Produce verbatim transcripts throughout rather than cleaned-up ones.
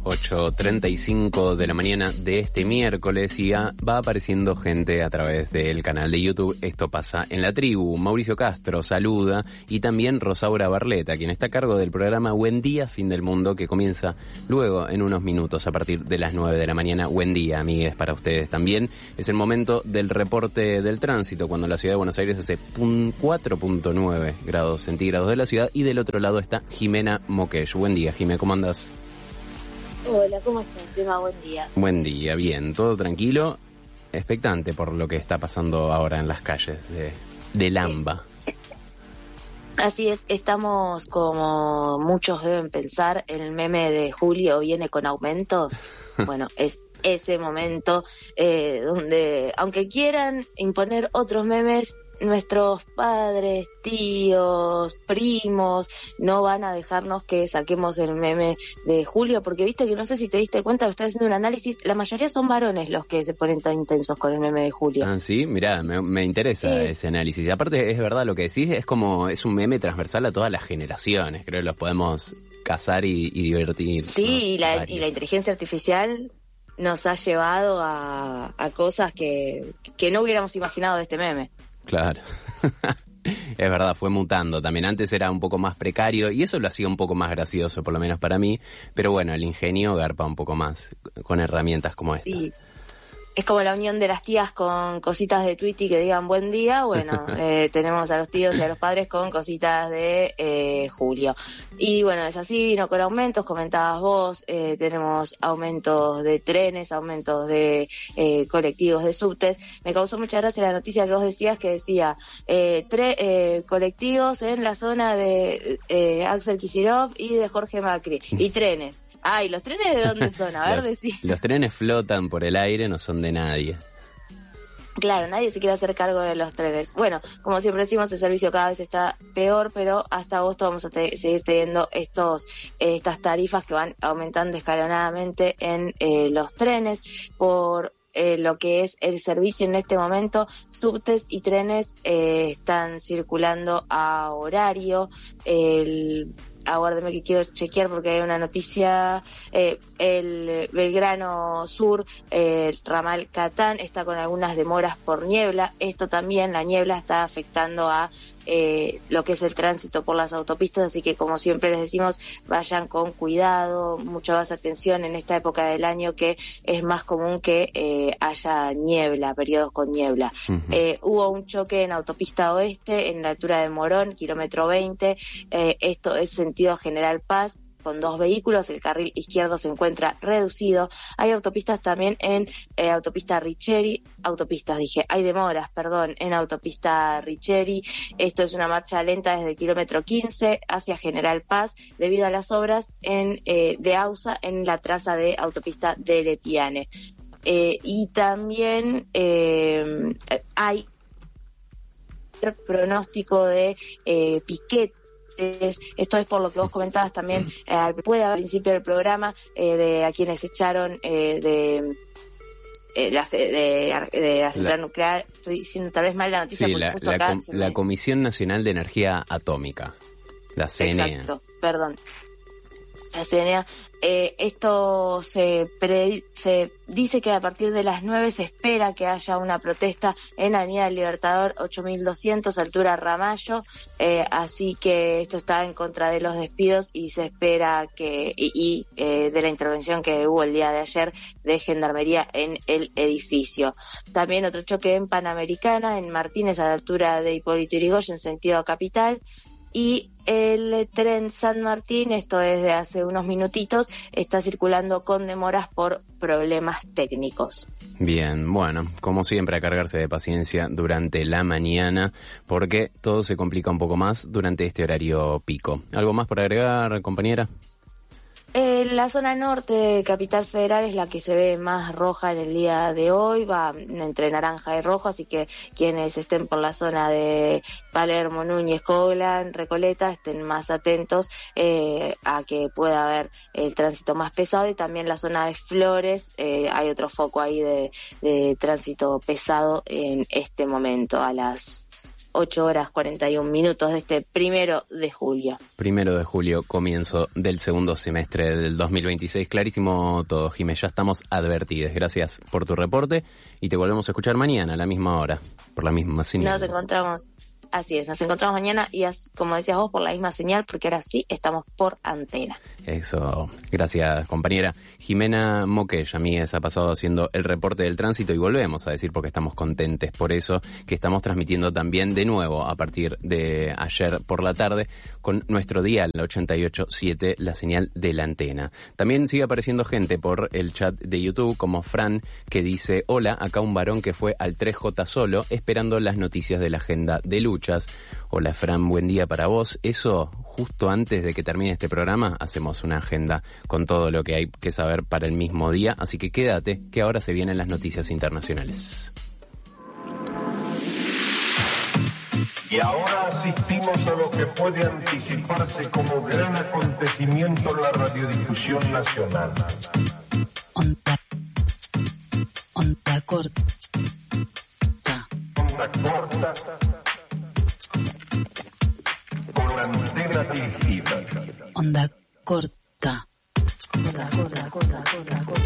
ocho treinta y cinco de la mañana de este miércoles y a, va apareciendo gente a través del canal de YouTube Esto Pasa en la Tribu. Mauricio Castro saluda y también Rosaura Barleta, quien está a cargo del programa Buen Día, Fin del Mundo, que comienza luego en unos minutos a partir de las nueve de la mañana. Buen día, amigues, para ustedes también. Es el momento del reporte del tránsito, cuando la ciudad de Buenos Aires hace cuatro punto nueve grados centígrados de la ciudad y del otro lado está Jimena Moquesh. Buen día, Jimena, ¿cómo andás? Hola, ¿cómo estás, Emma? Buen día. Buen día, bien, todo tranquilo, expectante por lo que está pasando ahora en las calles de, de Lamba. Así es, estamos, como muchos deben pensar, el meme de Julio viene con aumentos. Bueno, es ese momento eh, donde, aunque quieran imponer otros memes, nuestros padres, tíos, primos, no van a dejarnos que saquemos el meme de Julio, porque viste que no sé si te diste cuenta, estoy haciendo un análisis, la mayoría son varones los que se ponen tan intensos con el meme de Julio. Ah, sí, mirá, me, me interesa es... ese análisis. Y aparte es verdad lo que decís, es como, es un meme transversal a todas las generaciones, creo que los podemos cazar y, y divertir. Sí, y la, y la inteligencia artificial nos ha llevado a, a cosas que, que no hubiéramos imaginado de este meme. Claro, es verdad, fue mutando también. Antes era un poco más precario y eso lo hacía un poco más gracioso, por lo menos para mí. Pero bueno, el ingenio garpa un poco más con herramientas como esta. Sí. Es como la unión de las tías con cositas de Twitty que digan buen día. Bueno, eh, tenemos a los tíos y a los padres con cositas de eh, Julio. Y bueno, es así, vino con aumentos, comentabas vos, eh, tenemos aumentos de trenes, aumentos de eh, colectivos, de subtes. Me causó mucha gracia la noticia que vos decías, que decía eh, tre- eh, colectivos en la zona de eh, Axel Kicillof y de Jorge Macri, y trenes. Ay, ¿los trenes de dónde son? A ver, decí. Los trenes flotan por el aire, no son de nadie. Claro, nadie se quiere hacer cargo de los trenes. Bueno, como siempre decimos, el servicio cada vez está peor, pero hasta agosto vamos a te- seguir teniendo estos eh, estas tarifas que van aumentando escalonadamente en eh, los trenes. Por eh, lo que es el servicio en este momento, subtes y trenes eh, están circulando a horario. El Aguárdeme que quiero chequear porque hay una noticia. Eh, el Belgrano Sur, eh, el ramal Catán, está con algunas demoras por niebla. Esto también, la niebla está afectando a eh, lo que es el tránsito por las autopistas, así que como siempre les decimos, vayan con cuidado, mucha más atención en esta época del año que es más común que eh, haya niebla, periodos con niebla. Uh-huh. Eh, hubo un choque en autopista oeste, en la altura de Morón, kilómetro veinte, eh, esto es sentido General Paz, con dos vehículos, el carril izquierdo se encuentra reducido. Hay autopistas también en eh, autopista Richeri, autopistas dije, hay demoras, perdón, en autopista Richeri. Esto es una marcha lenta desde el kilómetro quince hacia General Paz debido a las obras en eh, de AUSA en la traza de autopista de Lepiane. Eh, y también eh, hay pronóstico de eh, piquete. Esto es por lo que vos comentabas también, eh, puede haber al principio del programa, eh, de a quienes echaron eh, de, eh, la, de, de la central la, nuclear. Estoy diciendo tal vez mal la noticia. Sí, porque la, justo la, acá com, la me... Comisión Nacional de Energía Atómica, la C N E A. Exacto, perdón. La C N E A. Eh, esto se, pre, se dice que a partir de las nueve se espera que haya una protesta en Avenida del Libertador ocho mil doscientos, altura Ramallo, eh, así que esto está en contra de los despidos y se espera que y, y eh, de la intervención que hubo el día de ayer de Gendarmería en el edificio. También otro choque en Panamericana, en Martínez, a la altura de Hipólito Yrigoyen, sentido capital. Y el tren San Martín, esto es de hace unos minutitos, está circulando con demoras por problemas técnicos. Bien, bueno, como siempre a cargarse de paciencia durante la mañana, porque todo se complica un poco más durante este horario pico. ¿Algo más por agregar, compañera? Eh, la zona norte de Capital Federal es la que se ve más roja en el día de hoy, va entre naranja y rojo, así que quienes estén por la zona de Palermo, Núñez, Coglan, Recoleta, estén más atentos eh, a que pueda haber el tránsito más pesado. Y también la zona de Flores, eh, hay otro foco ahí de, de tránsito pesado en este momento, a las ocho horas cuarenta y un minutos de este primero de julio. Primero de julio, comienzo del segundo semestre del dos mil veintiséis. Clarísimo todo, Jiménez, ya estamos advertidos. Gracias por tu reporte y te volvemos a escuchar mañana a la misma hora, por la misma señal. Nos encontramos, así es, nos encontramos mañana y as, como decías vos, por la misma señal, porque ahora sí estamos por antena. Eso, gracias compañera. Jimena Moquella, a mí se ha pasado haciendo el reporte del tránsito y volvemos a decir porque estamos contentes por eso, que estamos transmitiendo también de nuevo a partir de ayer por la tarde con nuestro dial ochenta y ocho punto siete, la señal de la antena. También sigue apareciendo gente por el chat de YouTube como Fran, que dice: hola, acá un varón que fue al tres J solo esperando las noticias de la agenda de luchas. Hola Fran, buen día para vos. Eso, justo antes de que termine este programa, hacemos una agenda con todo lo que hay que saber para el mismo día, así que quédate, que ahora se vienen las noticias internacionales. Y ahora asistimos a lo que puede anticiparse como gran acontecimiento en la radiodifusión nacional. Onda, onda corta. Onda corta. Con antena dirigida. Onda corta. Onda corta, corta, corta, corta, corta.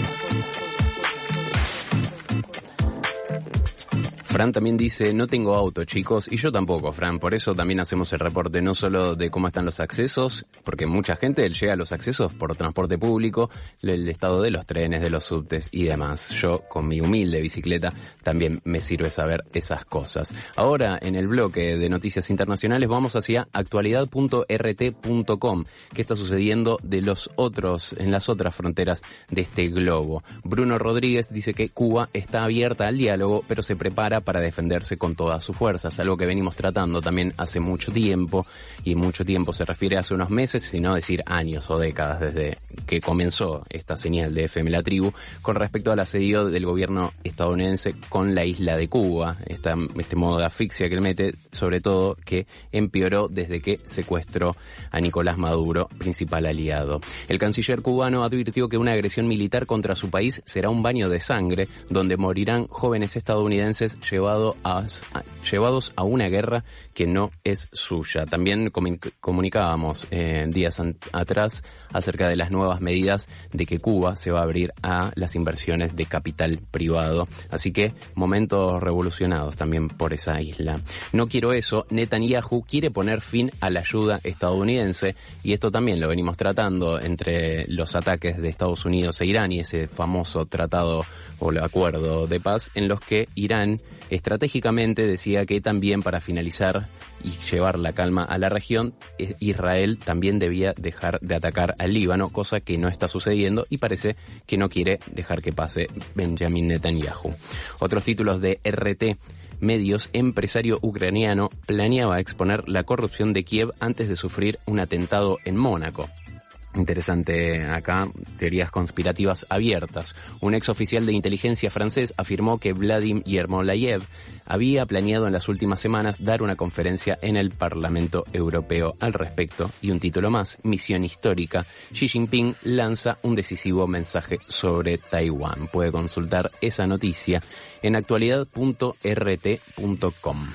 Fran también dice: no tengo auto, chicos, y yo tampoco, Fran, por eso también hacemos el reporte no solo de cómo están los accesos, porque mucha gente llega a los accesos por transporte público, el estado de los trenes, de los subtes y demás. Yo, con mi humilde bicicleta, también me sirve saber esas cosas. Ahora, en el bloque de noticias internacionales, vamos hacia actualidad punto r t punto com. ¿Qué está sucediendo de los otros, en las otras fronteras de este globo? Bruno Rodríguez dice que Cuba está abierta al diálogo, pero se prepara para defenderse con todas sus fuerzas, algo que venimos tratando también hace mucho tiempo, y mucho tiempo se refiere a hace unos meses, sino decir años o décadas desde que comenzó esta señal de F M La Tribu, con respecto al asedio del gobierno estadounidense con la isla de Cuba, esta, este modo de asfixia que él mete, sobre todo que empeoró desde que secuestró a Nicolás Maduro, principal aliado. El canciller cubano advirtió que una agresión militar contra su país será un baño de sangre, donde morirán jóvenes estadounidenses Llevado a, a, llevados a una guerra que no es suya. También comun- comunicábamos eh, días an- atrás acerca de las nuevas medidas de que Cuba se va a abrir a las inversiones de capital privado. Así que momentos revolucionados también por esa isla. No quiero eso, Netanyahu quiere poner fin a la ayuda estadounidense, y esto también lo venimos tratando entre los ataques de Estados Unidos e Irán y ese famoso tratado o el acuerdo de paz en los que Irán estratégicamente decía que también, para finalizar y llevar la calma a la región, Israel también debía dejar de atacar al Líbano, cosa que no está sucediendo y parece que no quiere dejar que pase Benjamin Netanyahu. Otros títulos de R T Medios: empresario ucraniano planeaba exponer la corrupción de Kiev antes de sufrir un atentado en Mónaco. Interesante acá, teorías conspirativas abiertas. Un ex oficial de inteligencia francés afirmó que Vladimir Yermolayev había planeado en las últimas semanas dar una conferencia en el Parlamento Europeo al respecto. Y un título más: misión histórica. Xi Jinping lanza un decisivo mensaje sobre Taiwán. Puede consultar esa noticia en actualidad punto r t punto com.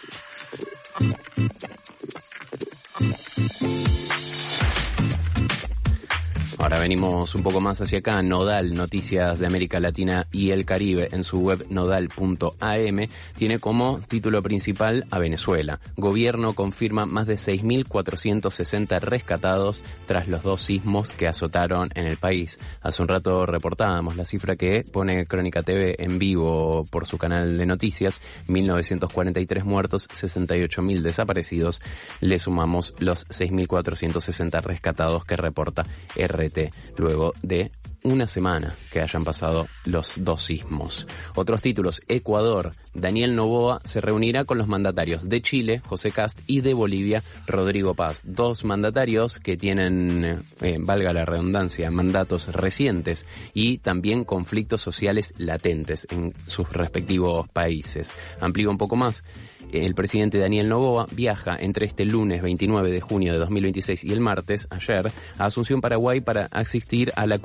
Ahora venimos un poco más hacia acá. Nodal, noticias de América Latina y el Caribe, en su web nodal punto a m, tiene como título principal a Venezuela. Gobierno confirma más de seis mil cuatrocientos sesenta rescatados tras los dos sismos que azotaron en el país. Hace un rato reportábamos la cifra que pone Crónica T V en vivo por su canal de noticias: mil novecientos cuarenta y tres muertos, sesenta y ocho mil desaparecidos. Le sumamos los seis mil cuatrocientos sesenta rescatados que reporta R T luego de una semana que hayan pasado los dos sismos. Otros títulos: Ecuador, Daniel Noboa se reunirá con los mandatarios de Chile, José Kast, y de Bolivia, Rodrigo Paz. Dos mandatarios que tienen, eh, valga la redundancia, mandatos recientes y también conflictos sociales latentes en sus respectivos países. Amplío un poco más. El presidente Daniel Noboa viaja entre este lunes veintinueve de junio de dos mil veintiséis y el martes, ayer, a Asunción, Paraguay, para asistir a la cumbre de jefes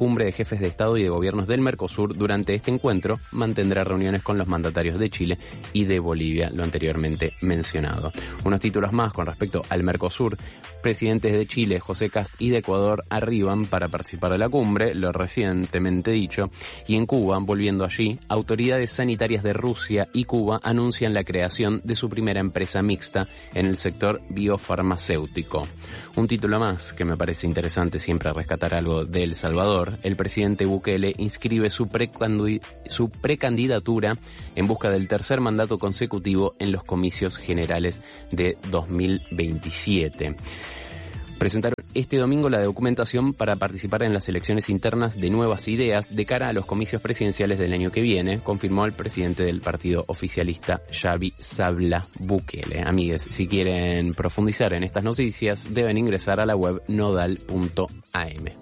jefes de Estado y de gobiernos del Mercosur. Durante este encuentro mantendrá reuniones con los mandatarios de Chile y de Bolivia, lo anteriormente mencionado. Unos títulos más con respecto al Mercosur. Presidentes de Chile, José Kast, y de Ecuador arriban para participar de la cumbre, lo recientemente dicho, y en Cuba, volviendo allí, autoridades sanitarias de Rusia y Cuba anuncian la creación de su primera empresa mixta en el sector biofarmacéutico. Un título más que me parece interesante siempre rescatar algo de El Salvador. El presidente Bukele inscribe su, precandi- su precandidatura en busca del tercer mandato consecutivo en los comicios generales de dos mil veintisiete. Presentaron este domingo la documentación para participar en las elecciones internas de Nuevas Ideas de cara a los comicios presidenciales del año que viene, confirmó el presidente del partido oficialista Xavi Sabla Bukele. Amigues, si quieren profundizar en estas noticias, deben ingresar a la web nodal punto a eme.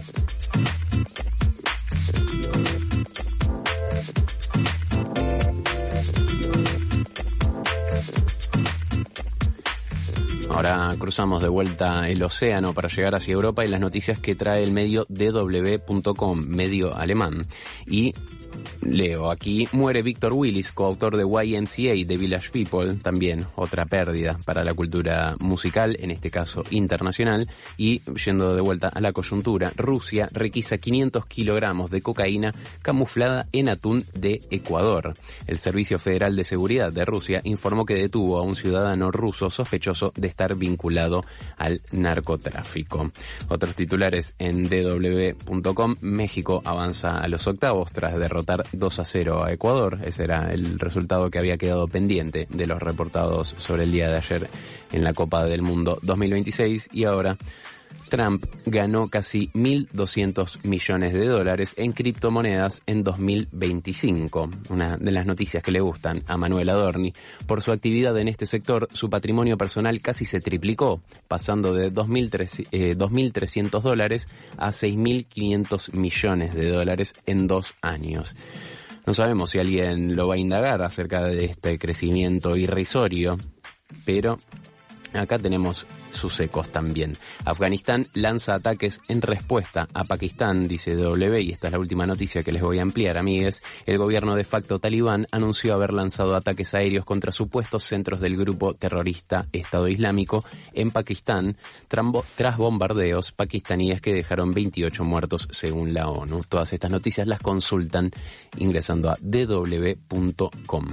Ahora cruzamos de vuelta el océano para llegar hacia Europa y las noticias que trae el medio D W punto com, medio alemán. Y leo aquí: muere Victor Willis, coautor de Y M C A de Village People, también otra pérdida para la cultura musical, en este caso internacional. Y yendo de vuelta a la coyuntura, Rusia requisa quinientos kilogramos de cocaína camuflada en atún de Ecuador. El Servicio Federal de Seguridad de Rusia informó que detuvo a un ciudadano ruso sospechoso de estar vinculado al narcotráfico. Otros titulares en D W punto com: México avanza a los octavos tras derrotar dos a cero a Ecuador. Ese era el resultado que había quedado pendiente de los reportados sobre el día de ayer en la Copa del Mundo dos mil veintiséis. Y ahora Trump ganó casi mil doscientos millones de dólares en criptomonedas en dos mil veinticinco. Una de las noticias que le gustan a Manuel Adorni. Por su actividad en este sector, su patrimonio personal casi se triplicó, pasando de dos mil trescientos dólares a seis mil quinientos millones de dólares en dos años. No sabemos si alguien lo va a indagar acerca de este crecimiento irrisorio, pero acá tenemos sus ecos también. Afganistán lanza ataques en respuesta a Pakistán, dice W, y esta es la última noticia que les voy a ampliar, amigues. El gobierno de facto talibán anunció haber lanzado ataques aéreos contra supuestos centros del grupo terrorista Estado Islámico en Pakistán, tras bombardeos pakistaníes que dejaron veintiocho muertos según la ONU. Todas estas noticias las consultan ingresando a D W punto com.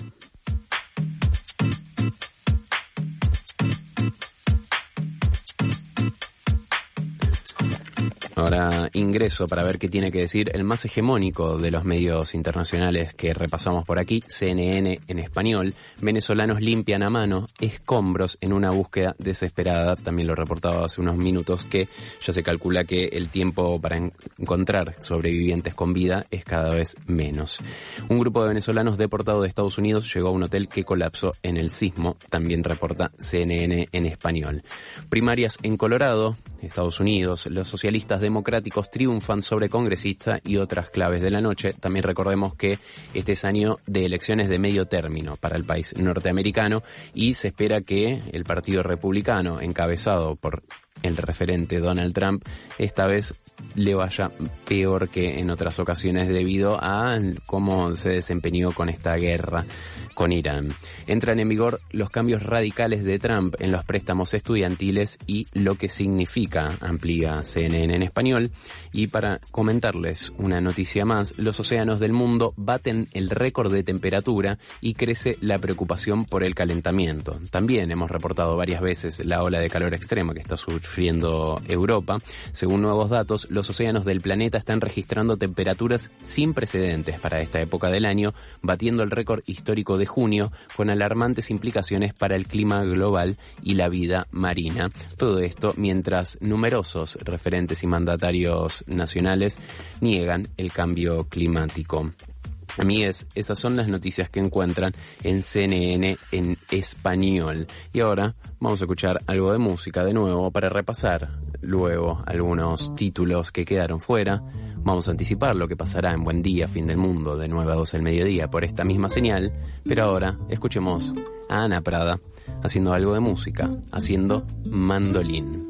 Ahora ingreso para ver qué tiene que decir el más hegemónico de los medios internacionales que repasamos por aquí, C N N en español. Venezolanos limpian a mano escombros en una búsqueda desesperada. También lo reportaba hace unos minutos que ya se calcula que el tiempo para en- encontrar sobrevivientes con vida es cada vez menos. Un grupo de venezolanos deportados de Estados Unidos llegó a un hotel que colapsó en el sismo. También reporta C N N en español. Primarias en Colorado, Estados Unidos. Los socialistas democráticos triunfan sobre congresistas y otras claves de la noche. También recordemos que este es año de elecciones de medio término para el país norteamericano y se espera que el Partido Republicano, encabezado por el referente Donald Trump, esta vez le vaya peor que en otras ocasiones debido a cómo se desempeñó con esta guerra con Irán. Entran en vigor los cambios radicales de Trump en los préstamos estudiantiles y lo que significa, amplía C N N en español. Y para comentarles una noticia más, los océanos del mundo baten el récord de temperatura y crece la preocupación por el calentamiento. También hemos reportado varias veces la ola de calor extrema que está sufriendo Europa. Según nuevos datos, los océanos del planeta están registrando temperaturas sin precedentes para esta época del año, batiendo el récord histórico de junio, con alarmantes implicaciones para el clima global y la vida marina. Todo esto mientras numerosos referentes y mandatarios nacionales niegan el cambio climático. Amigues, esas son las noticias que encuentran en C N N en español. Y ahora vamos a escuchar algo de música de nuevo para repasar luego algunos títulos que quedaron fuera. Vamos a anticipar lo que pasará en Buen Día, Fin del Mundo, de nueve a doce del mediodía por esta misma señal. Pero ahora escuchemos a Ana Prada haciendo algo de música, haciendo mandolín.